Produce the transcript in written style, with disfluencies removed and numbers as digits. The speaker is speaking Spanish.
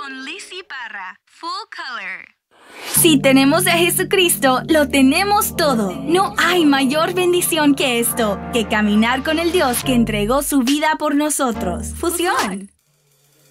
con Lizzy Parra, Full Color. Si tenemos a Jesucristo, lo tenemos todo. No hay mayor bendición que esto, que caminar con el Dios que entregó su vida por nosotros. Fusión.